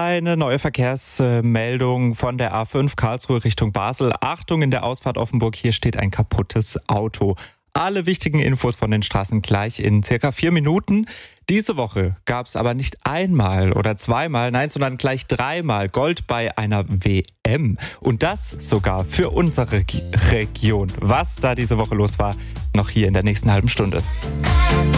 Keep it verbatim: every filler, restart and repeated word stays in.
eine neue Verkehrsmeldung von der A fünf Karlsruhe Richtung Basel. Achtung, in der Ausfahrt Offenburg, hier steht ein kaputtes Auto. Alle wichtigen Infos von den Straßen gleich in circa vier Minuten. Diese Woche gab es aber nicht einmal oder zweimal, nein, sondern gleich dreimal Gold bei einer W M. Und das sogar für unsere Region. Was da diese Woche los war, noch hier in der nächsten halben Stunde.